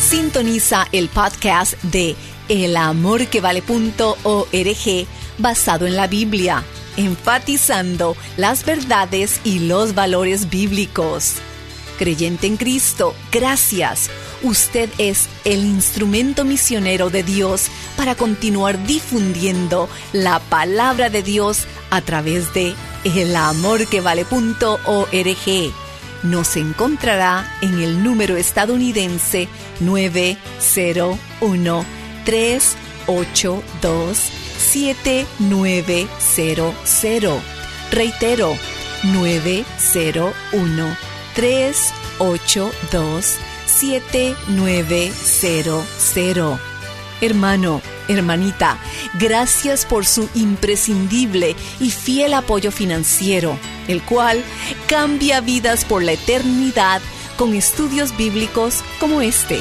Sintoniza el podcast de elamorquevale.org basado en la Biblia, enfatizando las verdades y los valores bíblicos. Creyente en Cristo, gracias. Usted es el instrumento misionero de Dios para continuar difundiendo la palabra de Dios a través de elamorquevale.org. Nos encontrará en el número estadounidense 901-382-7900. Reitero, 901-382-7900. Hermano, hermanita, gracias por su imprescindible y fiel apoyo financiero, el cual cambia vidas por la eternidad con estudios bíblicos como este.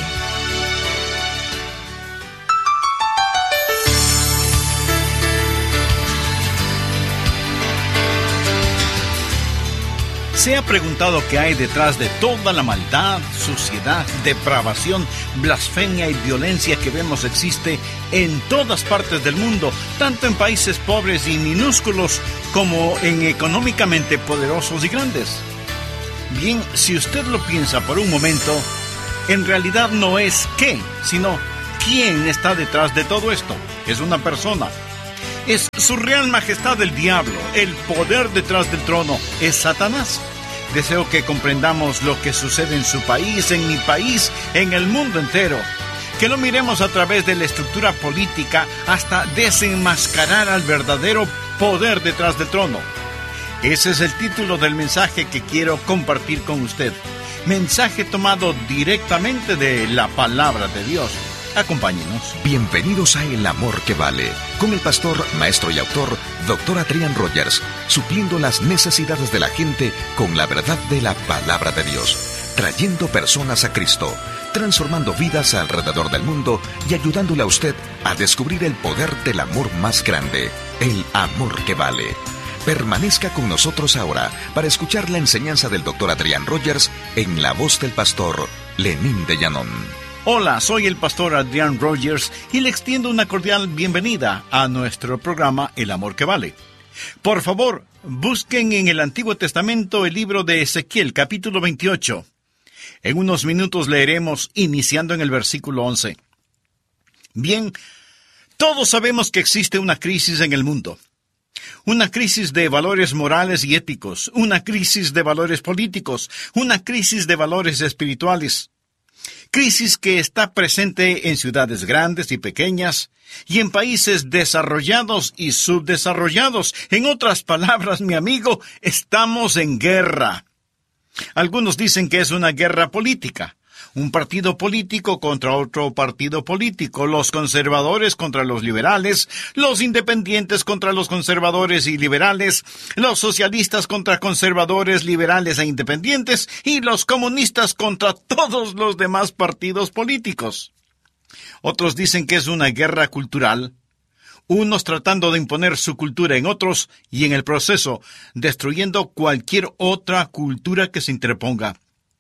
¿Se ha preguntado qué hay detrás de toda la maldad, suciedad, depravación, blasfemia y violencia que vemos existe en todas partes del mundo, tanto en países pobres y minúsculos como en económicamente poderosos y grandes? Bien, si usted lo piensa por un momento, en realidad no es qué, sino quién está detrás de todo esto. Es una persona. Es su real majestad el diablo. El poder detrás del trono es Satanás. Deseo que comprendamos lo que sucede en su país, en mi país, en el mundo entero. Que lo miremos a través de la estructura política hasta desenmascarar al verdadero poder detrás del trono. Ese es el título del mensaje que quiero compartir con usted. Mensaje tomado directamente de la palabra de Dios. Acompáñenos. Bienvenidos a El Amor que Vale, con el pastor, maestro y autor, Dr. Adrian Rogers, supliendo las necesidades de la gente con la verdad de la palabra de Dios, trayendo personas a Cristo, transformando vidas alrededor del mundo y ayudándole a usted a descubrir el poder del amor más grande, el amor que vale. Permanezca con nosotros ahora para escuchar la enseñanza del Dr. Adrian Rogers en la voz del pastor Lenín de Llanón. Hola, soy el pastor Adrian Rogers y le extiendo una cordial bienvenida a nuestro programa El Amor que Vale. Por favor, busquen en el Antiguo Testamento el libro de Ezequiel, capítulo 28. En unos minutos leeremos iniciando en el versículo 11. Bien, todos sabemos que existe una crisis en el mundo. Una crisis de valores morales y éticos, una crisis de valores políticos, una crisis de valores espirituales. Crisis que está presente en ciudades grandes y pequeñas y en países desarrollados y subdesarrollados. En otras palabras, mi amigo, estamos en guerra. Algunos dicen que es una guerra política. Un partido político contra otro partido político, los conservadores contra los liberales, los independientes contra los conservadores y liberales, los socialistas contra conservadores, liberales e independientes, y los comunistas contra todos los demás partidos políticos. Otros dicen que es una guerra cultural, unos tratando de imponer su cultura en otros y en el proceso destruyendo cualquier otra cultura que se interponga.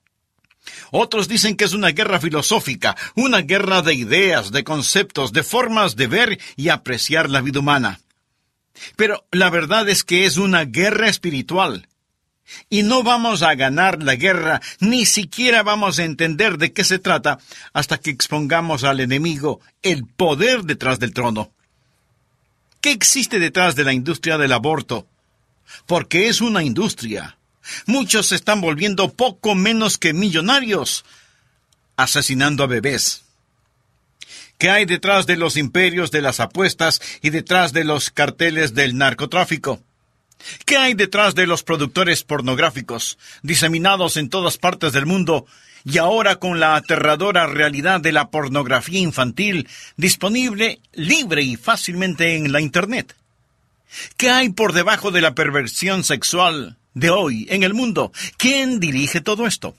Otros dicen que es una guerra filosófica, una guerra de ideas, de conceptos, de formas de ver y apreciar la vida humana. Pero la verdad es que es una guerra espiritual. Y no vamos a ganar la guerra, ni siquiera vamos a entender de qué se trata hasta que expongamos al enemigo el poder detrás del trono. ¿Qué existe detrás de la industria del aborto? Porque es una industria. Muchos se están volviendo poco menos que millonarios, asesinando a bebés. ¿Qué hay detrás de los imperios de las apuestas y detrás de los carteles del narcotráfico? ¿Qué hay detrás de los productores pornográficos, diseminados en todas partes del mundo, y ahora con la aterradora realidad de la pornografía infantil, disponible libre y fácilmente en la Internet? ¿Qué hay por debajo de la perversión sexual de hoy en el mundo? ¿Quién dirige todo esto?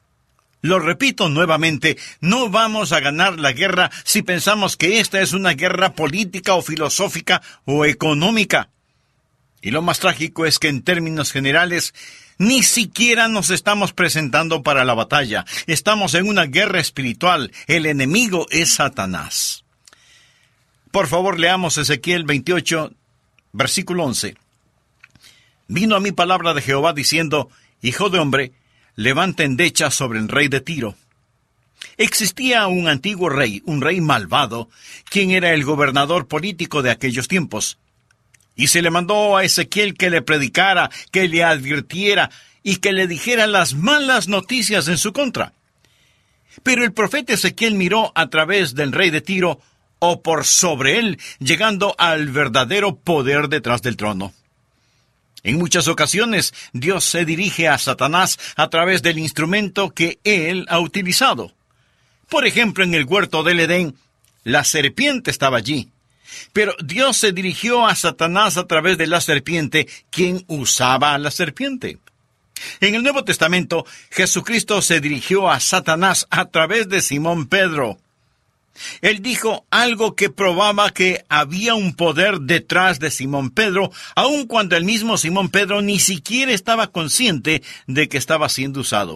Lo repito nuevamente, no vamos a ganar la guerra si pensamos que esta es una guerra política o filosófica o económica. Y lo más trágico es que en términos generales, Ni siquiera nos estamos presentando para la batalla. Estamos en una guerra espiritual. El enemigo es Satanás. Por favor, leamos Ezequiel 28, versículo 11. Vino a mí palabra de Jehová diciendo: Hijo de hombre, levanta endecha sobre el rey de Tiro. Existía un antiguo rey, un rey malvado, quien era el gobernador político de aquellos tiempos. Y se le mandó a Ezequiel que le predicara, que le advirtiera y que le dijera las malas noticias en su contra. Pero el profeta Ezequiel miró a través del rey de Tiro, o por sobre él, llegando al verdadero poder detrás del trono. En muchas ocasiones, Dios se dirige a Satanás a través del instrumento que él ha utilizado. Por ejemplo, en el huerto del Edén, la serpiente estaba allí. Pero Dios se dirigió a Satanás a través de la serpiente, quien usaba a la serpiente. En el Nuevo Testamento, Jesucristo se dirigió a Satanás a través de Simón Pedro. Él dijo algo que probaba que había un poder detrás de Simón Pedro, aun cuando el mismo Simón Pedro ni siquiera estaba consciente de que estaba siendo usado.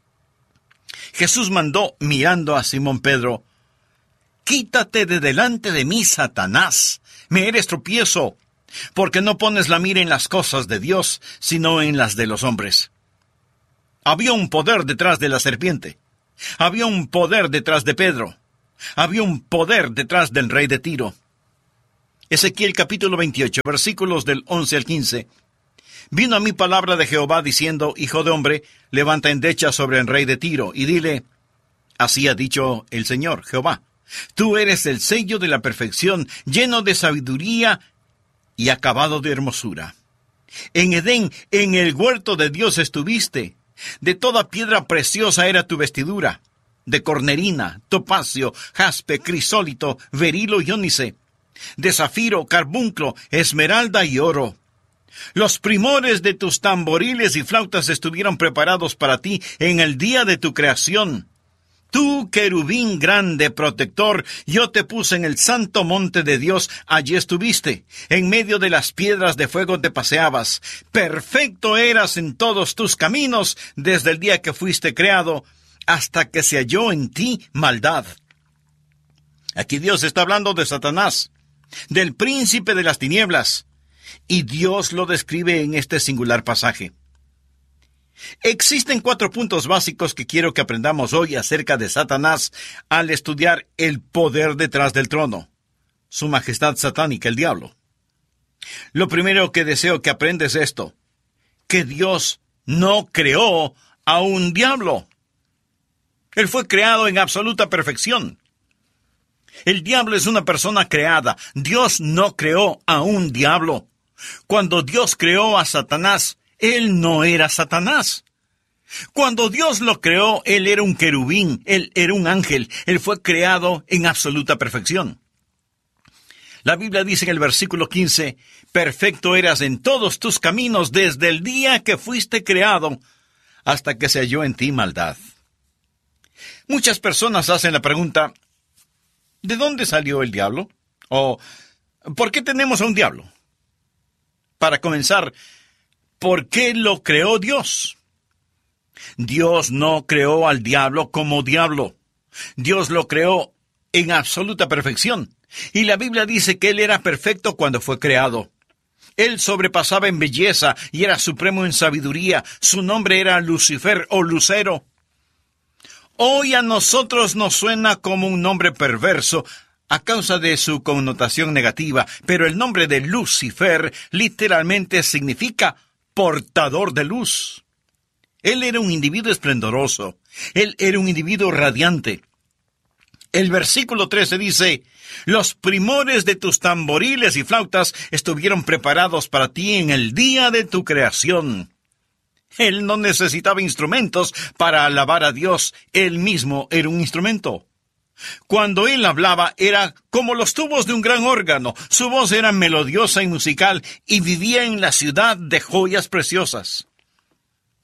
Jesús mandó, mirando a Simón Pedro: Quítate de delante de mí, Satanás, me eres tropiezo, porque no pones la mira en las cosas de Dios, sino en las de los hombres. Había un poder detrás de la serpiente. Había un poder detrás de Pedro. Había un poder detrás del rey de Tiro. Ezequiel capítulo 28, versículos del 11 al 15. Vino a mí palabra de Jehová diciendo: Hijo de hombre, levanta endecha sobre el rey de Tiro, y dile: Así ha dicho el Señor, Jehová. Tú eres el sello de la perfección, lleno de sabiduría y acabado de hermosura. En Edén, en el huerto de Dios estuviste. De toda piedra preciosa era tu vestidura, de cornerina, topacio, jaspe, crisólito, berilo y ónice, de zafiro, carbunclo, esmeralda y oro. Los primores de tus tamboriles y flautas estuvieron preparados para ti en el día de tu creación. Tú, querubín grande, protector, yo te puse en el santo monte de Dios, allí estuviste. En medio de las piedras de fuego te paseabas. Perfecto eras en todos tus caminos, desde el día que fuiste creado, hasta que se halló en ti maldad. Aquí Dios está hablando de Satanás, del príncipe de las tinieblas, y Dios lo describe en este singular pasaje. Existen 4 puntos básicos que quiero que aprendamos hoy acerca de Satanás al estudiar el poder detrás del trono, su majestad satánica, el diablo. Lo primero que deseo que aprendas es esto: que Dios no creó a un diablo. Él fue creado en absoluta perfección. El diablo es una persona creada. Dios no creó a un diablo. Cuando Dios creó a Satanás, él no era Satanás. Cuando Dios lo creó, él era un querubín, él era un ángel. Él fue creado en absoluta perfección. La Biblia dice en el versículo 15: Perfecto eras en todos tus caminos desde el día que fuiste creado, hasta que se halló en ti maldad. Muchas personas hacen la pregunta: ¿de dónde salió el diablo? O ¿por qué tenemos a un diablo? Para comenzar, ¿por qué lo creó Dios? Dios no creó al diablo como diablo. Dios lo creó en absoluta perfección. Y la Biblia dice que él era perfecto cuando fue creado. Él sobrepasaba en belleza y era supremo en sabiduría. Su nombre era Lucifer o Lucero. Hoy a nosotros nos suena como un nombre perverso a causa de su connotación negativa, pero el nombre de Lucifer literalmente significa portador de luz. Él era un individuo esplendoroso. Él era un individuo radiante. El versículo 13 dice: Los primores de tus tamboriles y flautas estuvieron preparados para ti en el día de tu creación. Él no necesitaba instrumentos para alabar a Dios. Él mismo era un instrumento. Cuando él hablaba era como los tubos de un gran órgano. Su voz era melodiosa y musical y vivía en la ciudad de joyas preciosas.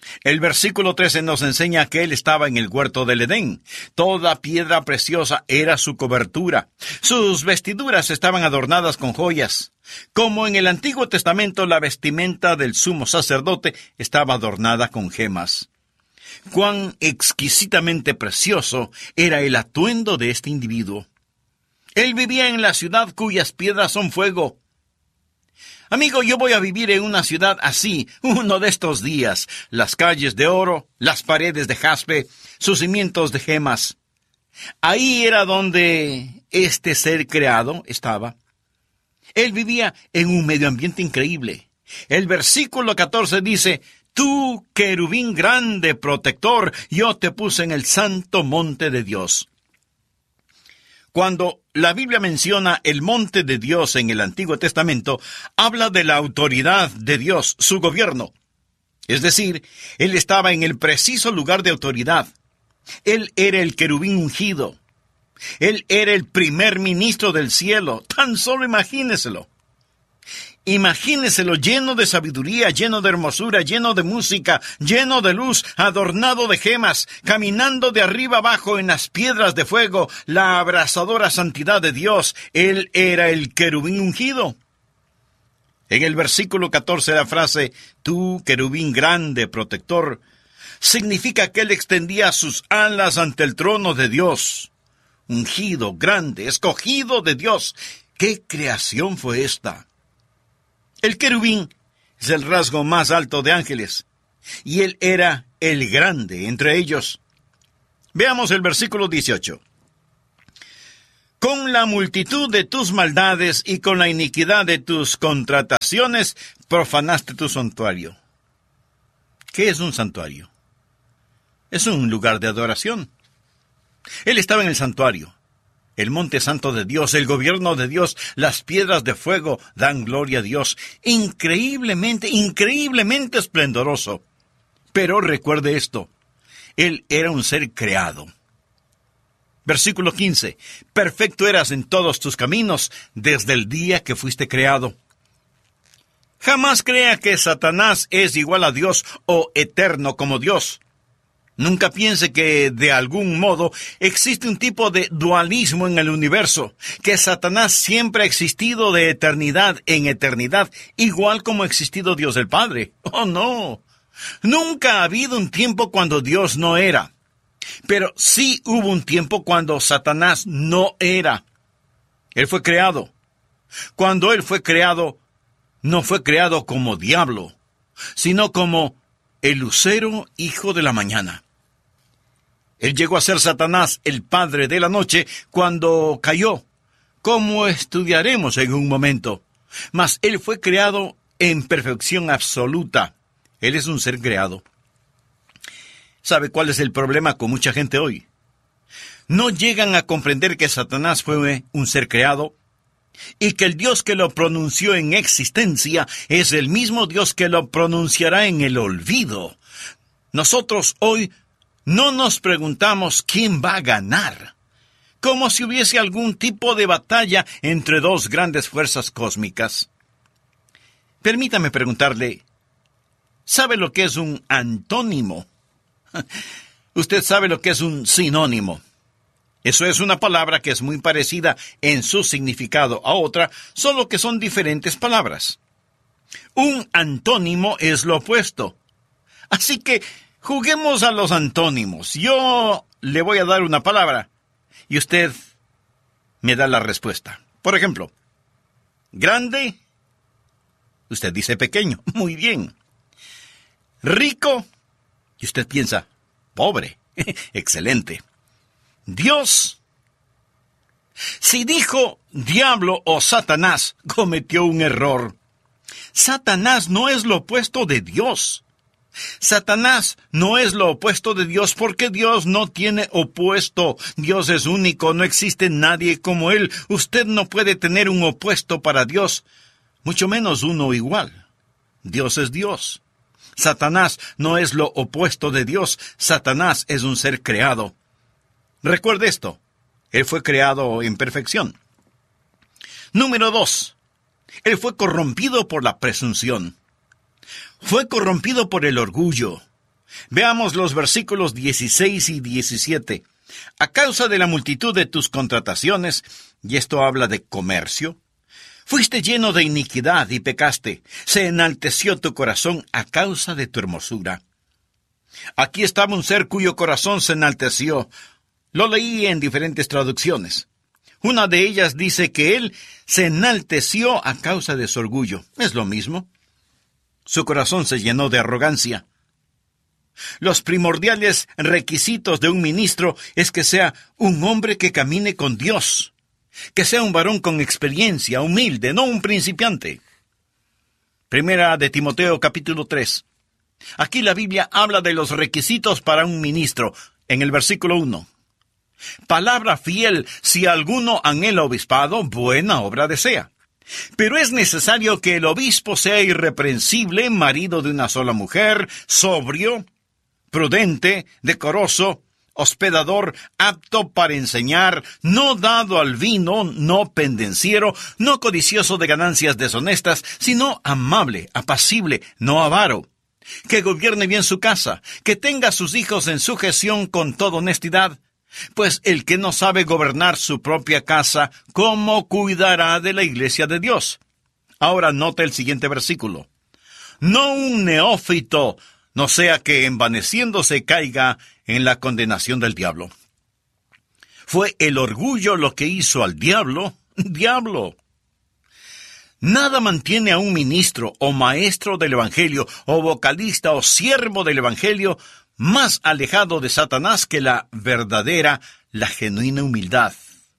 El versículo 13 nos enseña que él estaba en el huerto del Edén. Toda piedra preciosa era su cobertura. Sus vestiduras estaban adornadas con joyas. Como en el Antiguo Testamento, la vestimenta del sumo sacerdote estaba adornada con gemas. Cuán exquisitamente precioso era el atuendo de este individuo. Él vivía en la ciudad cuyas piedras son fuego. Amigo, yo voy a vivir en una ciudad así, uno de estos días. Las calles de oro, las paredes de jaspe, sus cimientos de gemas. Ahí era donde este ser creado estaba. Él vivía en un medio ambiente increíble. El versículo 14 dice: Tú, querubín grande, protector, yo te puse en el santo monte de Dios. Cuando la Biblia menciona el monte de Dios en el Antiguo Testamento, habla de la autoridad de Dios, su gobierno. Es decir, él estaba en el preciso lugar de autoridad. Él era el querubín ungido. Él era el primer ministro del cielo. Tan solo imagíneselo. Imagíneselo lleno de sabiduría, lleno de hermosura, lleno de música, lleno de luz, adornado de gemas, caminando de arriba abajo en las piedras de fuego, la abrasadora santidad de Dios. Él era el querubín ungido. En el versículo 14 la frase, tú, querubín grande, protector, significa que él extendía sus alas ante el trono de Dios. Ungido, grande, escogido de Dios. ¿Qué creación fue esta? El querubín es el rasgo más alto de ángeles, y él era el grande entre ellos. Veamos el versículo 18. Con la multitud de tus maldades y con la iniquidad de tus contrataciones, profanaste tu santuario. ¿Qué es un santuario? Es un lugar de adoración. Él estaba en el santuario. El monte santo de Dios, el gobierno de Dios, las piedras de fuego dan gloria a Dios. Increíblemente esplendoroso. Pero recuerde esto, él era un ser creado. Versículo 15, perfecto eras en todos tus caminos desde el día que fuiste creado. Jamás crea que Satanás es igual a Dios o eterno como Dios. Nunca piense que, de algún modo, existe un tipo de dualismo en el universo, que Satanás siempre ha existido de eternidad en eternidad, igual como ha existido Dios el Padre. ¡Oh, no! Nunca ha habido un tiempo cuando Dios no era. Pero sí hubo un tiempo cuando Satanás no era. Él fue creado. Cuando él fue creado, no fue creado como diablo, sino como el lucero hijo de la mañana. Él llegó a ser Satanás, el padre de la noche, cuando cayó, como estudiaremos en un momento. Mas él fue creado en perfección absoluta. Él es un ser creado. ¿Sabe cuál es el problema con mucha gente hoy? No llegan a comprender que Satanás fue un ser creado y que el Dios que lo pronunció en existencia es el mismo Dios que lo pronunciará en el olvido. Nosotros hoy no nos preguntamos quién va a ganar, como si hubiese algún tipo de batalla entre dos grandes fuerzas cósmicas. Permítame preguntarle, ¿sabe lo que es un antónimo? Usted sabe lo que es un sinónimo. Eso es una palabra que es muy parecida en su significado a otra, solo que son diferentes palabras. Un antónimo es lo opuesto. Así que juguemos a los antónimos. Yo le voy a dar una palabra y usted me da la respuesta. Por ejemplo, grande, usted dice pequeño. Muy bien. Rico, y usted piensa, pobre. Excelente. Dios. Si dijo diablo o Satanás, cometió un error. Satanás no es lo opuesto de Dios. Satanás no es lo opuesto de Dios porque Dios no tiene opuesto. Dios es único, no existe nadie como Él. Usted no puede tener un opuesto para Dios, mucho menos uno igual. Dios es Dios. Satanás no es lo opuesto de Dios. Satanás es un ser creado. Recuerde esto, él fue creado en perfección. Número 2, él fue corrompido por la presunción. Fue corrompido por el orgullo. Veamos los versículos 16 y 17. A causa de la multitud de tus contrataciones, y esto habla de comercio, fuiste lleno de iniquidad y pecaste. Se enalteció tu corazón a causa de tu hermosura. Aquí estaba un ser cuyo corazón se enalteció. Lo leí en diferentes traducciones. Una de ellas dice que él se enalteció a causa de su orgullo. Es lo mismo. Su corazón se llenó de arrogancia. Los primordiales requisitos de un ministro es que sea un hombre que camine con Dios, que sea un varón con experiencia, humilde, no un principiante. Primera de Timoteo, capítulo 3. Aquí la Biblia habla de los requisitos para un ministro, en el versículo 1. Palabra fiel, si alguno anhela obispado, buena obra desea. Pero es necesario que el obispo sea irreprensible, marido de una sola mujer, sobrio, prudente, decoroso, hospedador, apto para enseñar, no dado al vino, no pendenciero, no codicioso de ganancias deshonestas, sino amable, apacible, no avaro, que gobierne bien su casa, que tenga a sus hijos en sujeción con toda honestidad. Pues el que no sabe gobernar su propia casa, ¿cómo cuidará de la iglesia de Dios? Ahora nota el siguiente versículo. No un neófito, no sea que envaneciéndose caiga en la condenación del diablo. Fue el orgullo lo que hizo al diablo. ¡Diablo! Nada mantiene a un ministro o maestro del Evangelio o vocalista o siervo del Evangelio más alejado de Satanás que la verdadera, la genuina humildad.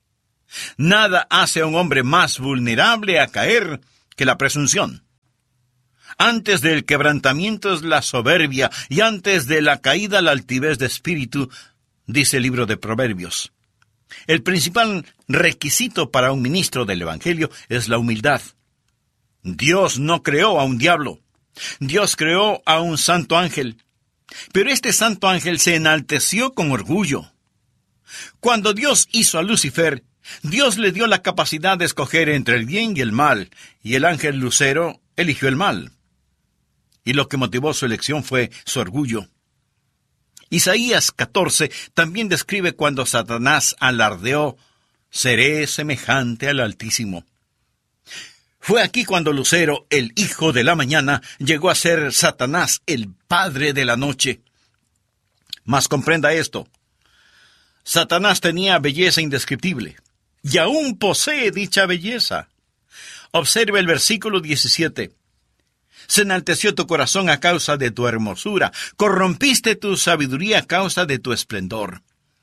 Nada hace a un hombre más vulnerable a caer que la presunción. Antes del quebrantamiento es la soberbia, y antes de la caída la altivez de espíritu, dice el libro de Proverbios. El principal requisito para un ministro del Evangelio es la humildad. Dios no creó a un diablo. Dios creó a un santo ángel. Pero este santo ángel se enalteció con orgullo. Cuando Dios hizo a Lucifer, Dios le dio la capacidad de escoger entre el bien y el mal, y el ángel Lucero eligió el mal. Y lo que motivó su elección fue su orgullo. Isaías 14 también describe cuando Satanás alardeó, seré semejante al Altísimo. Fue aquí cuando Lucero, el hijo de la mañana, llegó a ser Satanás, el padre de la noche. Mas comprenda esto. Satanás tenía belleza indescriptible, y aún posee dicha belleza. Observe el versículo 17. Se enalteció tu corazón a causa de tu hermosura, corrompiste tu sabiduría a causa de tu esplendor.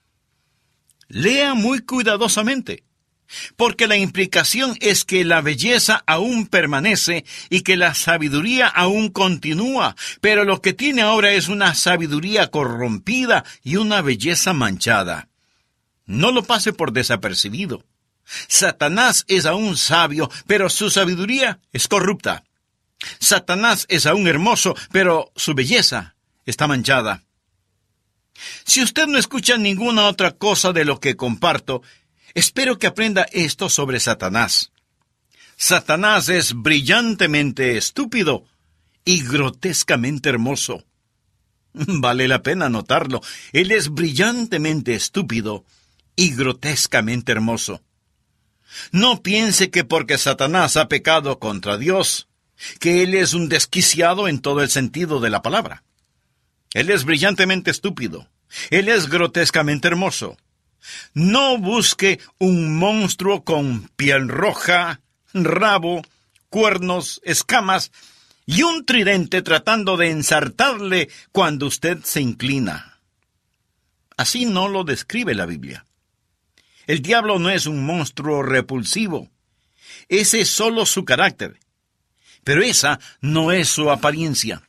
Lea muy cuidadosamente, porque la implicación es que la belleza aún permanece y que la sabiduría aún continúa, pero lo que tiene ahora es una sabiduría corrompida y una belleza manchada. No lo pase por desapercibido. Satanás es aún sabio, pero su sabiduría es corrupta. Satanás es aún hermoso, pero su belleza está manchada. Si usted no escucha ninguna otra cosa de lo que comparto, espero que aprenda esto sobre Satanás. Satanás es brillantemente estúpido y grotescamente hermoso. Vale la pena notarlo. Él es brillantemente estúpido y grotescamente hermoso. No piense que porque Satanás ha pecado contra Dios, que él es un desquiciado en todo el sentido de la palabra. Él es brillantemente estúpido. Él es grotescamente hermoso. No busque un monstruo con piel roja, rabo, cuernos, escamas y un tridente tratando de ensartarle cuando usted se inclina. Así no lo describe la Biblia. El diablo no es un monstruo repulsivo. Ese es solo su carácter. Pero esa no es su apariencia.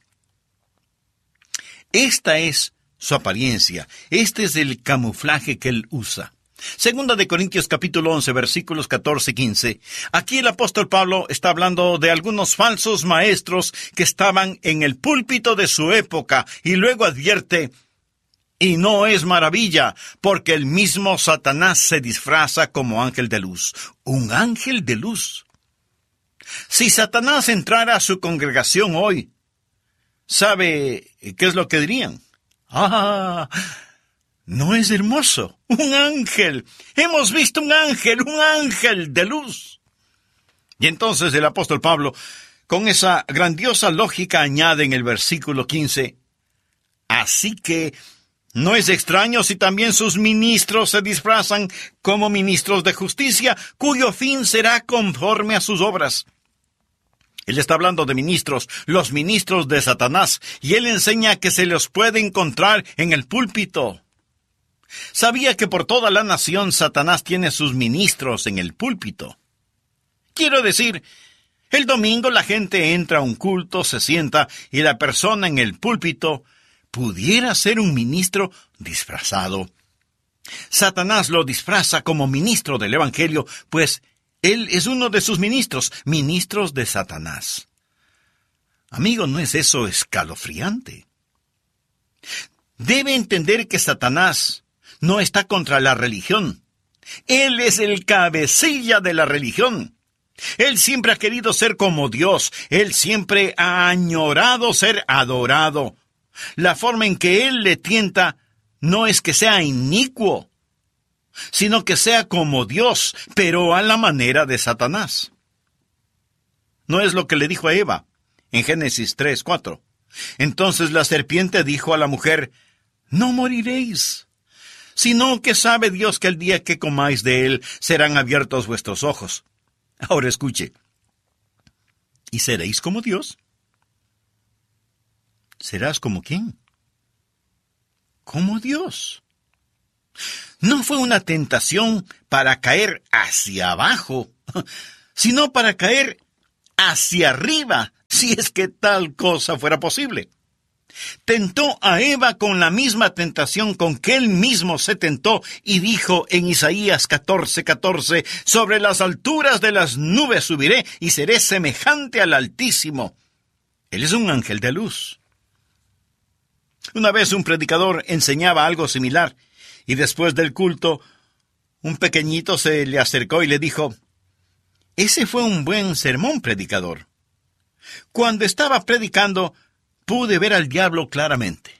Esta es su apariencia. Este es el camuflaje que él usa. Segunda de Corintios capítulo 11, versículos 14 y 15. Aquí el apóstol Pablo está hablando de algunos falsos maestros que estaban en el púlpito de su época, y luego advierte, y no es maravilla, porque el mismo Satanás se disfraza como ángel de luz. Un ángel de luz. Si Satanás entrara a su congregación hoy, ¿sabe qué es lo que dirían? ¡Ah! ¿No es hermoso? ¡Un ángel! ¡Hemos visto un ángel de luz! Y entonces el apóstol Pablo, con esa grandiosa lógica, añade en el versículo 15, así que no es extraño si también sus ministros se disfrazan como ministros de justicia, cuyo fin será conforme a sus obras. Él está hablando de ministros, los ministros de Satanás, y él enseña que se los puede encontrar en el púlpito. ¿Sabía que por toda la nación Satanás tiene sus ministros en el púlpito? Quiero decir, el domingo la gente entra a un culto, se sienta, y la persona en el púlpito pudiera ser un ministro disfrazado. Satanás lo disfraza como ministro del Evangelio, pues él es uno de sus ministros de Satanás. Amigo, ¿no es eso escalofriante? Debe entender que Satanás no está contra la religión. Él es el cabecilla de la religión. Él siempre ha querido ser como Dios. Él siempre ha añorado ser adorado. La forma en que él le tienta no es que sea inicuo, sino que sea como Dios, pero a la manera de Satanás. ¿No es lo que le dijo a Eva en Génesis 3:4? Entonces la serpiente dijo a la mujer, no moriréis, sino que sabe Dios que el día que comáis de él serán abiertos vuestros ojos. Ahora escuche, ¿y seréis como Dios? ¿Serás como quién? Como Dios. No fue una tentación para caer hacia abajo, sino para caer hacia arriba, si es que tal cosa fuera posible. Tentó a Eva con la misma tentación con que él mismo se tentó y dijo en Isaías 14:14, sobre las alturas de las nubes subiré y seré semejante al Altísimo. Él es un ángel de luz. Una vez un predicador enseñaba algo similar, y después del culto, un pequeñito se le acercó y le dijo, ese fue un buen sermón, predicador. Cuando estaba predicando, pude ver al diablo claramente.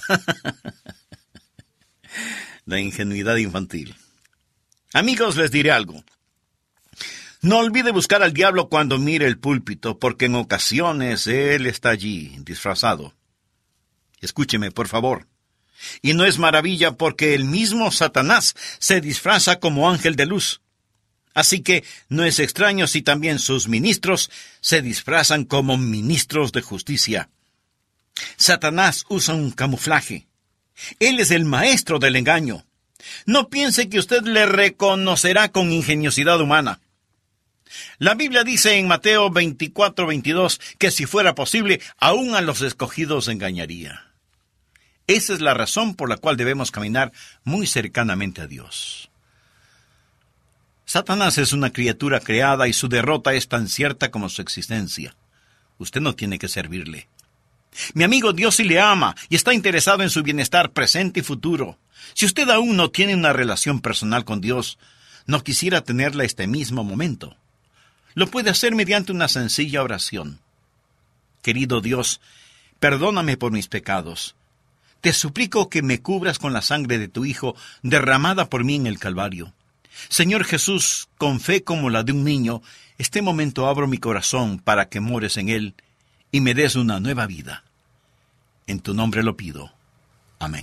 La ingenuidad infantil. Amigos, les diré algo. No olvide buscar al diablo cuando mire el púlpito, porque en ocasiones él está allí, disfrazado. Escúcheme, por favor. Y no es maravilla porque el mismo Satanás se disfraza como ángel de luz. Así que no es extraño si también sus ministros se disfrazan como ministros de justicia. Satanás usa un camuflaje. Él es el maestro del engaño. No piense que usted le reconocerá con ingeniosidad humana. La Biblia dice en Mateo 24:22 que si fuera posible, aún a los escogidos engañaría. Esa es la razón por la cual debemos caminar muy cercanamente a Dios. Satanás es una criatura creada y su derrota es tan cierta como su existencia. Usted no tiene que servirle. Mi amigo, Dios sí le ama y está interesado en su bienestar presente y futuro. Si usted aún no tiene una relación personal con Dios, no quisiera tenerla este mismo momento. Lo puede hacer mediante una sencilla oración. Querido Dios, perdóname por mis pecados. Te suplico que me cubras con la sangre de tu Hijo derramada por mí en el Calvario. Señor Jesús, con fe como la de un niño, este momento abro mi corazón para que mores en él y me des una nueva vida. En tu nombre lo pido. Amén.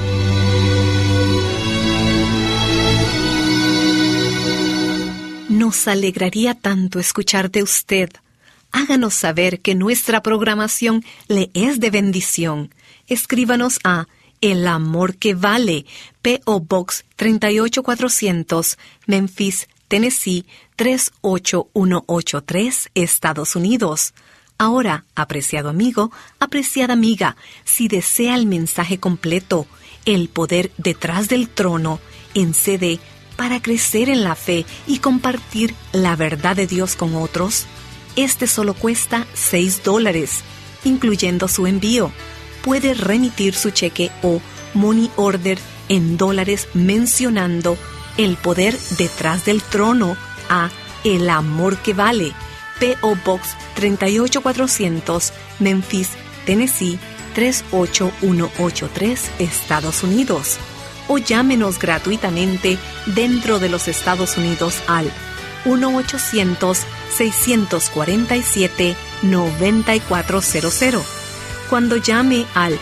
Nos alegraría tanto escuchar de usted. Háganos saber que nuestra programación le es de bendición. Escríbanos a El Amor que Vale, P.O. Box 38400, Memphis, Tennessee 38183, Estados Unidos. Ahora, apreciado amigo, apreciada amiga, si desea el mensaje completo, El Poder Detrás del Trono, en CD, para crecer en la fe y compartir la verdad de Dios con otros, este solo cuesta $6, incluyendo su envío. Puede remitir su cheque o money order en dólares mencionando El Poder Detrás del Trono a El Amor que Vale, P.O. Box 38400, Memphis, Tennessee 38183, Estados Unidos. O llámenos gratuitamente dentro de los Estados Unidos al 1-800-647-9400. Cuando llame al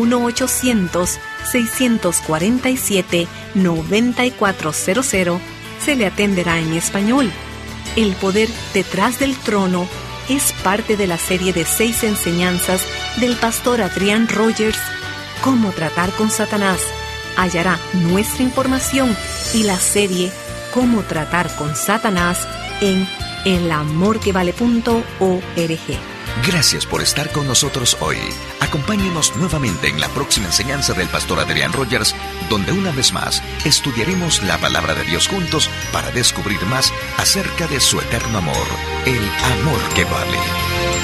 1-800-647-9400, se le atenderá en español. El poder detrás del trono es parte de la serie de 6 enseñanzas del pastor Adrian Rogers, Cómo tratar con Satanás. Hallará nuestra información y la serie Cómo tratar con Satanás en elamorquevale.org. Gracias por estar con nosotros hoy. Acompáñenos nuevamente en la próxima enseñanza del pastor Adrian Rogers, donde una vez más estudiaremos la palabra de Dios juntos para descubrir más acerca de su eterno amor, el amor que vale.